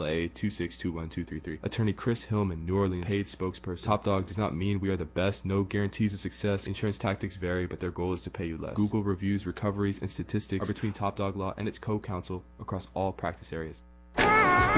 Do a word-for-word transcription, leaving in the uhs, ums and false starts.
A two six two one two three three. Attorney Chris Hillman, New Orleans, paid spokesperson. TopDog does not mean we are the best. No guarantees of success. Insurance tactics vary, but their goal is to pay you less. Google reviews, recoveries, and statistics are between TopDog Law and its co-counsel across all practice areas.